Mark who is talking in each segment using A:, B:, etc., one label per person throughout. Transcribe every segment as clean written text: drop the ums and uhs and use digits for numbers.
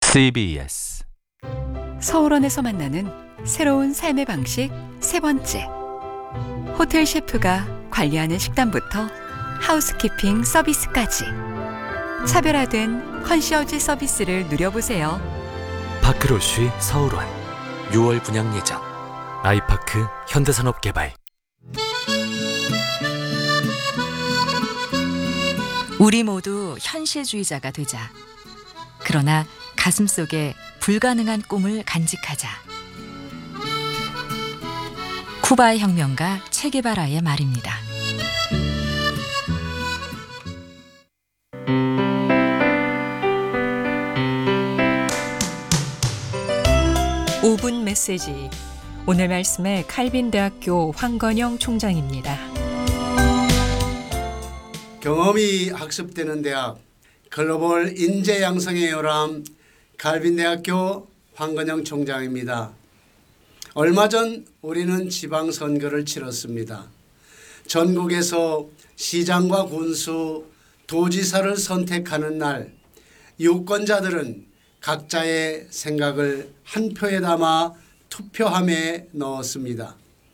A: CBS
B: 서울원에서 만나는 새로운 삶의 방식 세 번째. 호텔 셰프가 관리하는 식단부터 하우스키핑 서비스까지 차별화된 컨시어지 서비스를 누려보세요.
A: 파크로쉬 서울원 6월 분양 예정. 아이파크 현대산업개발.
C: 우리 모두 현실주의자가 되자. 그러나 가슴속에 불가능한 꿈을 간직하자. 쿠바의 혁명가 체게바라의 말입니다.
B: 5분 메시지. 오늘 말씀의 칼빈대학교 황건영 총장입니다.
D: 경험이 학습되는 대학 글로벌 인재 양성의 요람 칼빈대학교 황건영 총장입니다. 얼마 전 우리는 지방선거를 치렀습니다. 전국에서 시장과 군수, 도지사를 선택하는 날 유권자들은 각자의 생각을 한 표에 담아 투표함에 넣었습니다.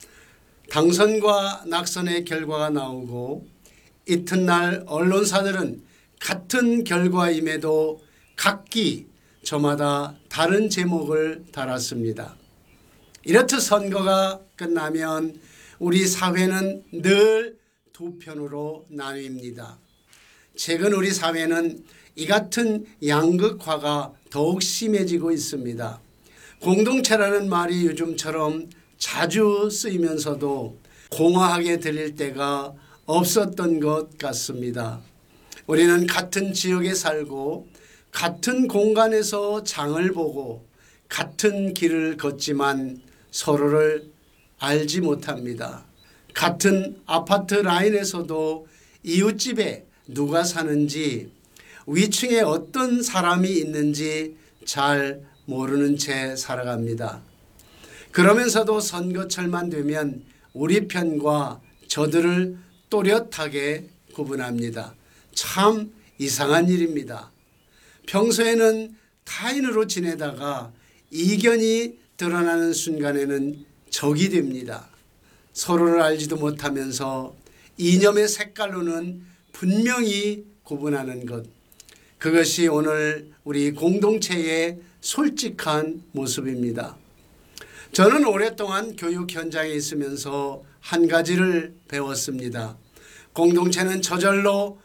D: 당선과 낙선의 결과가 나오고 이튿날 언론사들은 같은 결과임에도 각기 저마다 다른 제목을 달았습니다. 이렇듯 선거가 끝나면 우리 사회는 늘 두 편으로 나뉩니다. 최근 우리 사회는 이 같은 양극화가 더욱 심해지고 있습니다. 공동체라는 말이 요즘처럼 자주 쓰이면서도 공허하게 들릴 때가 없었던 것 같습니다. 우리는 같은 지역에 살고 같은 공간에서 장을 보고 같은 길을 걷지만 서로를 알지 못합니다. 같은 아파트 라인에서도 이웃집에 누가 사는지, 위층에 어떤 사람이 있는지 잘 모르는 채 살아갑니다. 그러면서도 선거철만 되면 우리 편과 저들을 또렷하게 구분합니다. 참 이상한 일입니다. 평소에는 타인으로 지내다가 이견이 드러나는 순간에는 적이 됩니다. 서로를 알지도 못하면서 이념의 색깔로는 분명히 구분하는 것. 그것이 오늘 우리 공동체의 솔직한 모습입니다. 저는 오랫동안 교육 현장에 있으면서 한 가지를 배웠습니다. 공동체는 저절로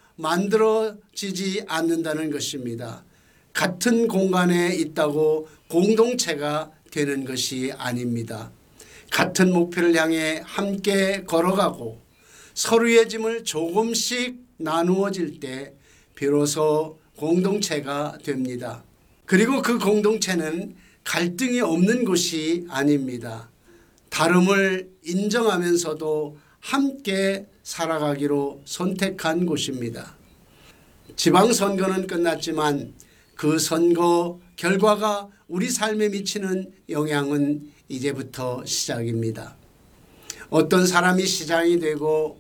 D: 만들어지지 않는다는 것입니다. 같은 공간에 있다고 공동체가 되는 것이 아닙니다. 같은 목표를 향해 함께 걸어가고 서로의 짐을 조금씩 나누어질 때 비로소 공동체가 됩니다. 그리고 그 공동체는 갈등이 없는 곳이 아닙니다. 다름을 인정하면서도 함께 살아가기로 선택한 곳입니다. 지방선거는 끝났지만 그 선거 결과가 우리 삶에 미치는 영향은 이제부터 시작입니다. 어떤 사람이 시장이 되고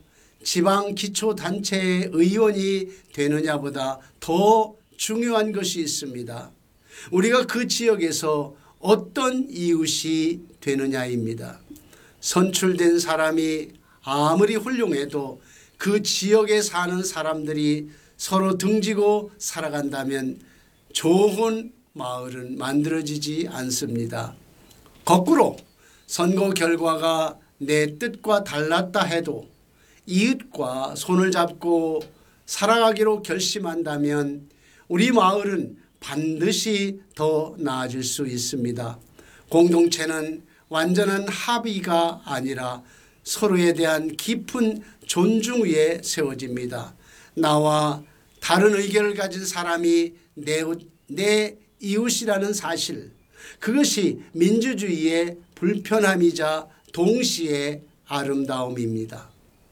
D: 지방기초단체의 의원이 되느냐보다 더 중요한 것이 있습니다. 우리가 그 지역에서 어떤 이웃이 되느냐입니다. 선출된 사람이 아무리 훌륭해도 그 지역에 사는 사람들이 서로 등지고 살아간다면 좋은 마을은 만들어지지 않습니다. 거꾸로 선거 결과가 내 뜻과 달랐다 해도 이웃과 손을 잡고 살아가기로 결심한다면 우리 마을은 반드시 더 나아질 수 있습니다. 공동체는 완전한 합의가 아니라 서로에 대한 깊은 존중 위에 세워집니다. 나와 다른 의견을 가진 사람이 내 이웃이라는 사실, 그것이 민주주의의 불편함이자 동시에 아름다움입니다.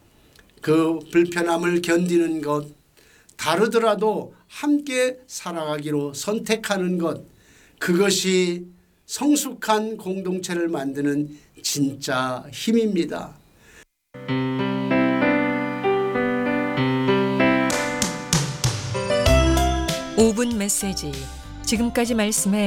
D: 그 불편함을 견디는 것, 다르더라도 함께 살아가기로 선택하는 것, 그것이 성숙한 공동체를 만드는 진짜 힘입니다.
B: 5분 메시지. 지금까지 말씀에